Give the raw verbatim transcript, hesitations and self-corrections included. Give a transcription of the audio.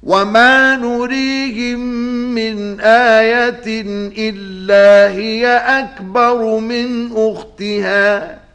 وما نريهم من آية إلا هي أكبر من أختها